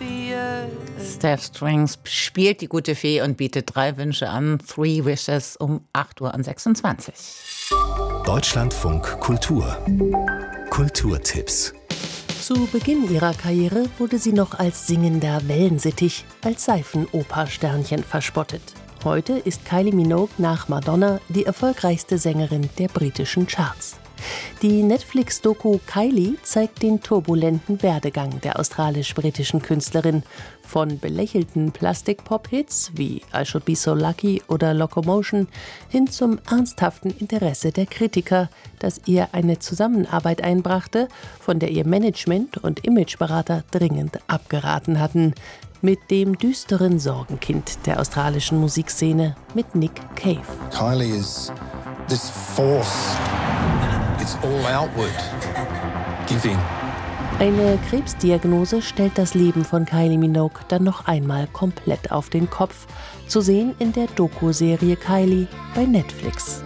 Steph Strings spielt die gute Fee und bietet 3 Wünsche an. 3 Wishes um 8:26 Uhr. Deutschlandfunk Kultur. Kulturtipps. Zu Beginn ihrer Karriere wurde sie noch als singender Wellensittich, als Seifenopersternchen verspottet. Heute ist Kylie Minogue nach Madonna die erfolgreichste Sängerin der britischen Charts. Die Netflix-Doku Kylie zeigt den turbulenten Werdegang der australisch-britischen Künstlerin. Von belächelten Plastik-Pop-Hits wie I Should Be So Lucky oder Locomotion hin zum ernsthaften Interesse der Kritiker, das ihr eine Zusammenarbeit einbrachte, von der ihr Management und Imageberater dringend abgeraten hatten. Mit dem düsteren Sorgenkind der australischen Musikszene, mit Nick Cave. Kylie is this force. It's all outward. Giving. Eine Krebsdiagnose stellt das Leben von Kylie Minogue dann noch einmal komplett auf den Kopf. Zu sehen in der Doku-Serie Kylie bei Netflix.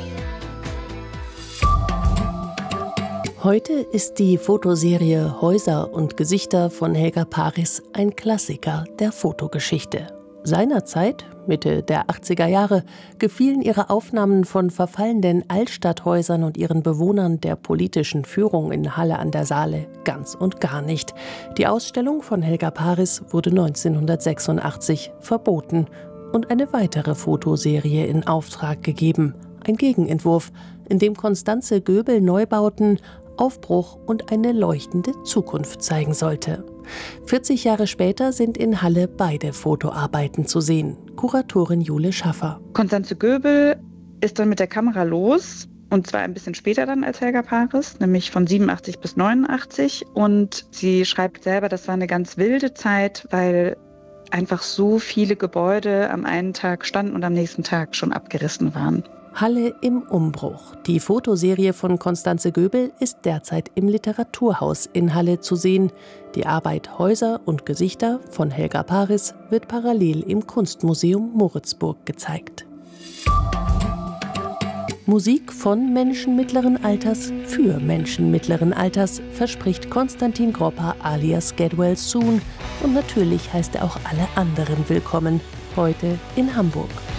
Heute ist die Fotoserie Häuser und Gesichter von Helga Paris ein Klassiker der Fotogeschichte. Seinerzeit, Mitte der 80er Jahre, gefielen ihre Aufnahmen von verfallenden Altstadthäusern und ihren Bewohnern der politischen Führung in Halle an der Saale ganz und gar nicht. Die Ausstellung von Helga Paris wurde 1986 verboten und eine weitere Fotoserie in Auftrag gegeben. Ein Gegenentwurf, in dem Constanze Göbel Neubauten, Aufbruch und eine leuchtende Zukunft zeigen sollte. 40 Jahre später sind in Halle beide Fotoarbeiten zu sehen. Kuratorin Jule Schaffer. Constanze Göbel ist dann mit der Kamera los, und zwar ein bisschen später dann als Helga Paris, nämlich von 87 bis 89. Und sie schreibt selber, das war eine ganz wilde Zeit, weil einfach so viele Gebäude am einen Tag standen und am nächsten Tag schon abgerissen waren. Halle im Umbruch. Die Fotoserie von Constanze Göbel ist derzeit im Literaturhaus in Halle zu sehen. Die Arbeit Häuser und Gesichter von Helga Paris wird parallel im Kunstmuseum Moritzburg gezeigt. Musik von Menschen mittleren Alters für Menschen mittleren Alters verspricht Konstantin Gropper alias Get Well Soon. Und natürlich heißt er auch alle anderen willkommen, heute in Hamburg.